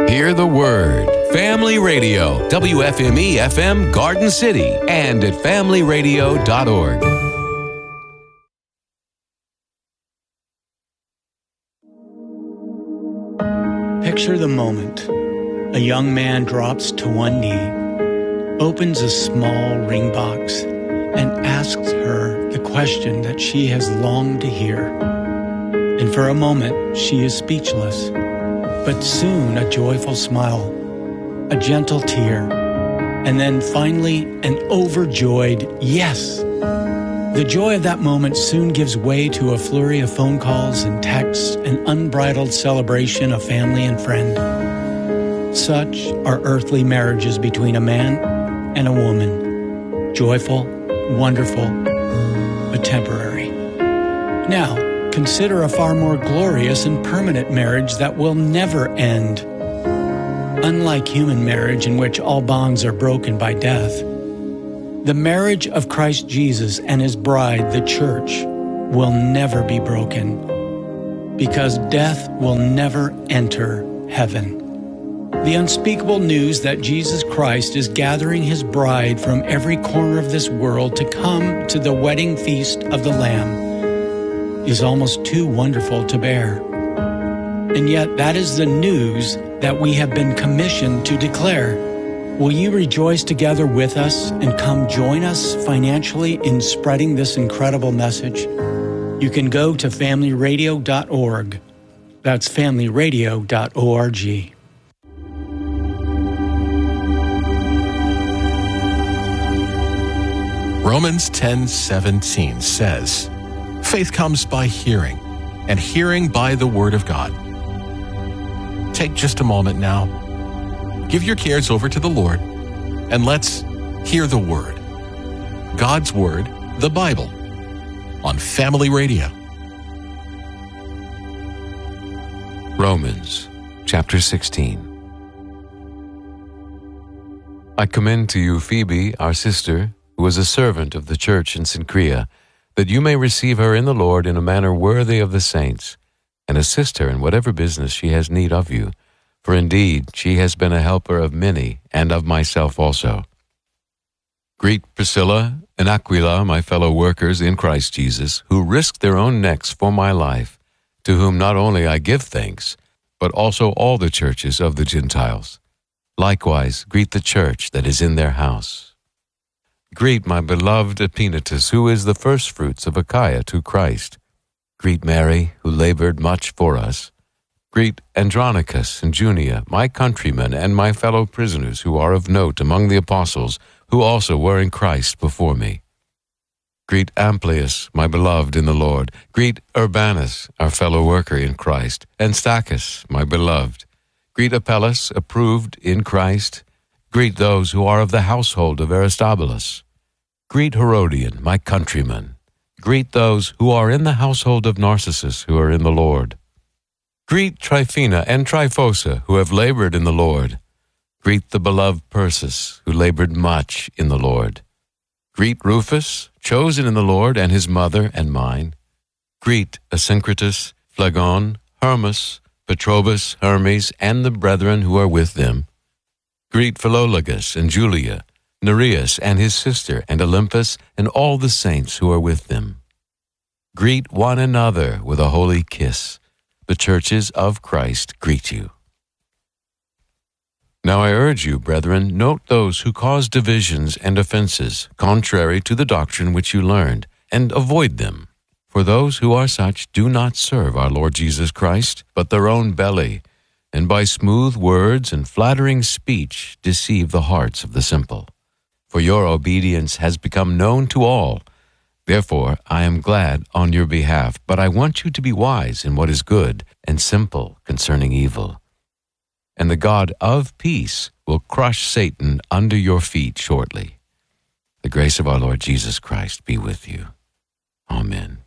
Hear the Word. Family Radio, WFME-FM Garden City, and at familyradio.org. Picture the moment. A young man drops to one knee, opens a small ring box, and asks her the question that she has longed to hear. And for a moment, she is speechless. But soon a joyful smile, a gentle tear, and then finally an overjoyed yes. The joy of that moment soon gives way to a flurry of phone calls and texts, an unbridled celebration of family and friend. Such are earthly marriages between a man and a woman. Joyful, wonderful, but temporary. Now, consider a far more glorious and permanent marriage that will never end. Unlike human marriage, in which all bonds are broken by death, the marriage of Christ Jesus and His bride, the church, will never be broken, because death will never enter heaven. The unspeakable news that Jesus Christ is gathering His bride from every corner of this world to come to the wedding feast of the Lamb is almost too wonderful to bear. And yet that is the news that we have been commissioned to declare. Will you rejoice together with us and come join us financially in spreading this incredible message? You can go to familyradio.org. That's familyradio.org. Romans 10:17 says, "Faith comes by hearing, and hearing by the Word of God." Take just a moment now. Give your cares over to the Lord, and let's hear the Word. God's Word, the Bible, on Family Radio. Romans chapter 16. I commend to you Phoebe, our sister, who is a servant of the church in Cenchrea, that you may receive her in the Lord in a manner worthy of the saints, and assist her in whatever business she has need of you. For indeed she has been a helper of many, and of myself also. Greet Priscilla and Aquila, my fellow workers in Christ Jesus, who risked their own necks for my life, to whom not only I give thanks, but also all the churches of the Gentiles. Likewise greet the church that is in their house. Greet my beloved Epaenetus, who is the firstfruits of Achaia to Christ. Greet Mary, who labored much for us. Greet Andronicus and Junia, my countrymen and my fellow prisoners, who are of note among the apostles, who also were in Christ before me. Greet Amplias, my beloved in the Lord. Greet Urbanus, our fellow worker in Christ, and Stachys, my beloved. Greet Apelles, approved in Christ. Greet those who are of the household of Aristobulus. Greet Herodion, my countryman. Greet those who are in the household of Narcissus, who are in the Lord. Greet Tryphena and Tryphosa, who have labored in the Lord. Greet the beloved Persis, who labored much in the Lord. Greet Rufus, chosen in the Lord, and his mother and mine. Greet Asyncritus, Phlegon, Hermas, Petrobus, Hermes, and the brethren who are with them. Greet Philologus and Julia, Nereus and his sister, and Olympus, and all the saints who are with them. Greet one another with a holy kiss. The churches of Christ greet you. Now I urge you, brethren, note those who cause divisions and offenses, contrary to the doctrine which you learned, and avoid them. For those who are such do not serve our Lord Jesus Christ, but their own belly, and by smooth words and flattering speech deceive the hearts of the simple. For your obedience has become known to all. Therefore I am glad on your behalf, but I want you to be wise in what is good and simple concerning evil. And the God of peace will crush Satan under your feet shortly. The grace of our Lord Jesus Christ be with you. Amen.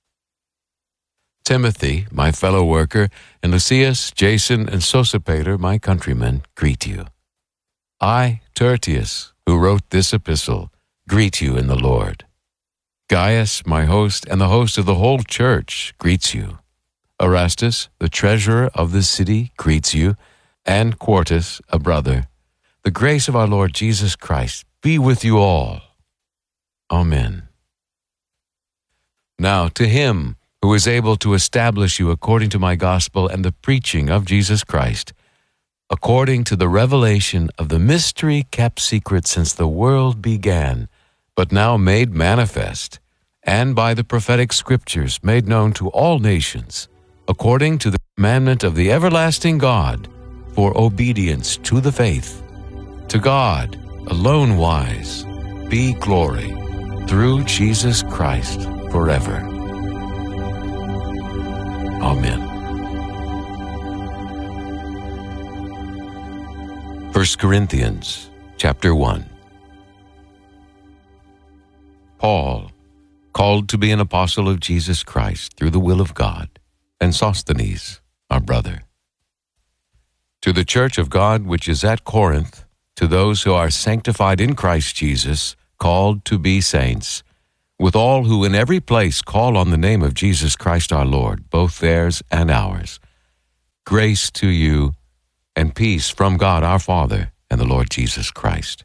Timothy, my fellow worker, and Lucius, Jason, and Sosipater, my countrymen, greet you. I, Tertius, who wrote this epistle, greet you in the Lord. Gaius, my host, and the host of the whole church, greets you. Erastus, the treasurer of the city, greets you, and Quartus, a brother, the grace of our Lord Jesus Christ be with you all. Amen. Now to him who is able to establish you according to my gospel and the preaching of Jesus Christ, according to the revelation of the mystery kept secret since the world began, but now made manifest, and by the prophetic scriptures made known to all nations, according to the commandment of the everlasting God, for obedience to the faith. To God, alone wise, be glory, through Jesus Christ, forever. Amen. 1 Corinthians, chapter 1. Paul, called to be an apostle of Jesus Christ through the will of God, and Sosthenes, our brother. To the church of God which is at Corinth, to those who are sanctified in Christ Jesus, called to be saints, with all who in every place call on the name of Jesus Christ our Lord, both theirs and ours. Grace to you and peace from God our Father and the Lord Jesus Christ.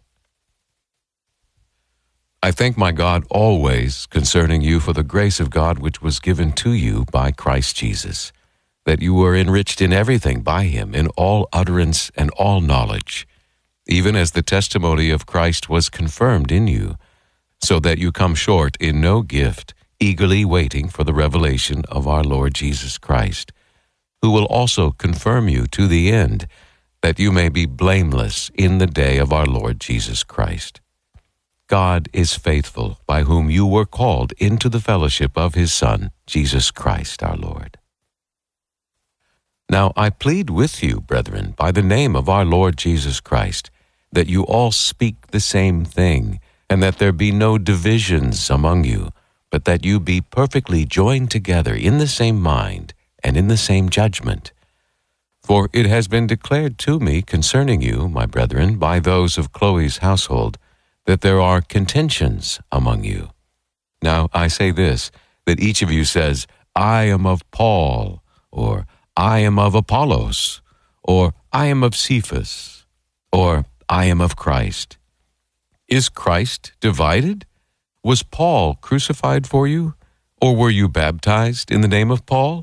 I thank my God always concerning you for the grace of God which was given to you by Christ Jesus, that you were enriched in everything by him, in all utterance and all knowledge, even as the testimony of Christ was confirmed in you, so that you come short in no gift, eagerly waiting for the revelation of our Lord Jesus Christ, who will also confirm you to the end, that you may be blameless in the day of our Lord Jesus Christ. God is faithful, by whom you were called into the fellowship of his Son, Jesus Christ our Lord. Now I plead with you, brethren, by the name of our Lord Jesus Christ, that you all speak the same thing, and that there be no divisions among you, but that you be perfectly joined together in the same mind and in the same judgment. For it has been declared to me concerning you, my brethren, by those of Chloe's household, that there are contentions among you. Now I say this, that each of you says, I am of Paul, or I am of Apollos, or I am of Cephas, or I am of Christ. Is Christ divided? Was Paul crucified for you, or were you baptized in the name of Paul?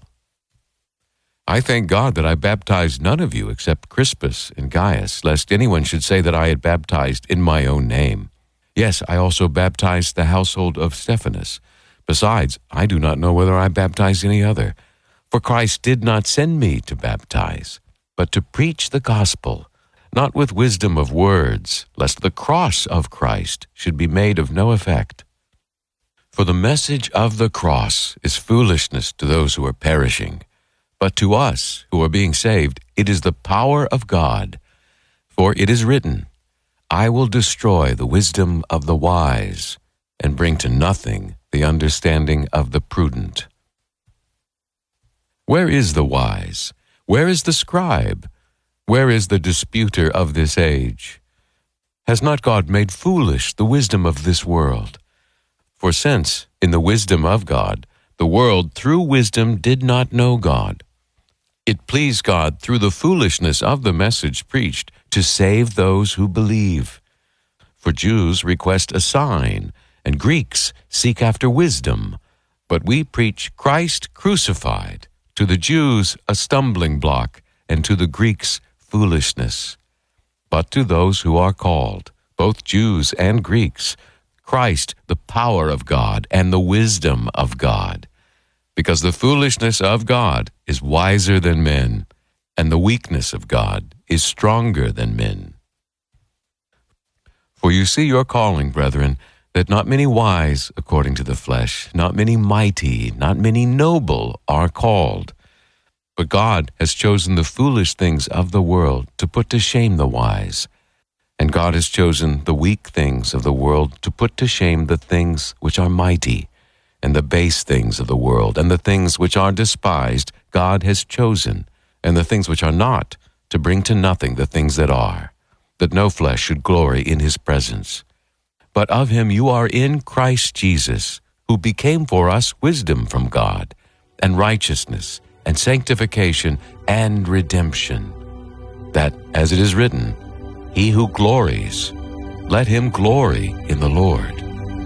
I thank God that I baptized none of you except Crispus and Gaius, lest anyone should say that I had baptized in my own name. Yes, I also baptized the household of Stephanas. Besides, I do not know whether I baptized any other. For Christ did not send me to baptize, but to preach the gospel, not with wisdom of words, lest the cross of Christ should be made of no effect. For the message of the cross is foolishness to those who are perishing, but to us who are being saved, it is the power of God. For it is written, I will destroy the wisdom of the wise, and bring to nothing the understanding of the prudent. Where is the wise? Where is the scribe? Where is the disputer of this age? Has not God made foolish the wisdom of this world? For since, in the wisdom of God, the world through wisdom did not know God, it pleased God through the foolishness of the message preached to save those who believe. For Jews request a sign, and Greeks seek after wisdom. But we preach Christ crucified, to the Jews a stumbling block, and to the Greeks foolishness. But to those who are called, both Jews and Greeks, Christ the power of God and the wisdom of God. Because the foolishness of God is wiser than men, and the weakness of God is stronger than men. For you see your calling, brethren, that not many wise according to the flesh, not many mighty, not many noble are called. But God has chosen the foolish things of the world to put to shame the wise. And God has chosen the weak things of the world to put to shame the things which are mighty. And the base things of the world, and the things which are despised, God has chosen, and the things which are not, to bring to nothing the things that are, that no flesh should glory in his presence. But of him you are in Christ Jesus, who became for us wisdom from God, and righteousness, and sanctification, and redemption, that, as it is written, "He who glories, let him glory in the Lord."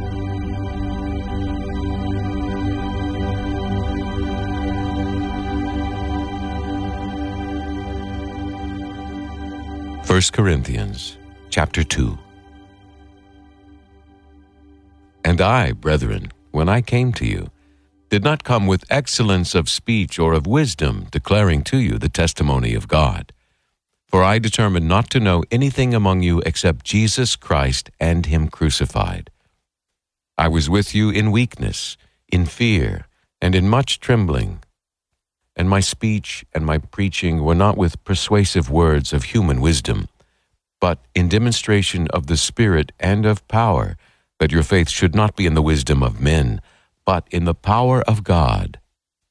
First Corinthians chapter 2. And I, brethren, when I came to you, did not come with excellence of speech or of wisdom, declaring to you the testimony of God. For I determined not to know anything among you except Jesus Christ and Him crucified. I was with you in weakness, in fear, and in much trembling. And my speech and my preaching were not with persuasive words of human wisdom, but in demonstration of the Spirit and of power, that your faith should not be in the wisdom of men, but in the power of God.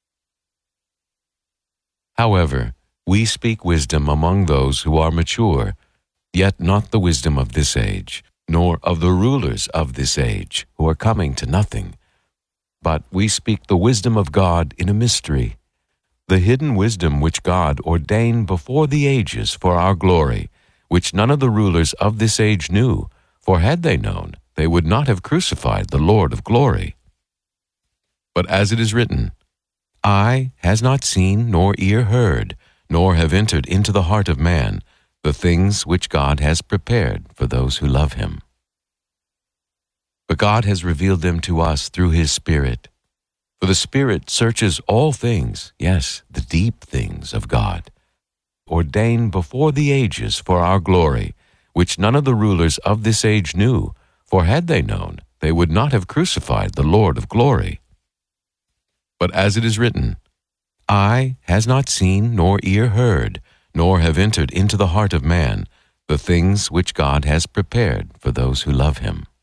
However, we speak wisdom among those who are mature, yet not the wisdom of this age, nor of the rulers of this age, who are coming to nothing. But we speak the wisdom of God in a mystery, the hidden wisdom which God ordained before the ages for our glory, which none of the rulers of this age knew, for had they known, they would not have crucified the Lord of glory. But as it is written, "Eye has not seen, nor ear heard, nor have entered into the heart of man, the things which God has prepared for those who love Him. But God has revealed them to us through His Spirit. For the Spirit searches all things, yes, the deep things of God, ordained before the ages for our glory, which none of the rulers of this age knew, for had they known, they would not have crucified the Lord of glory. But as it is written, Eye has not seen, nor ear heard, nor have entered into the heart of man, the things which God has prepared for those who love Him."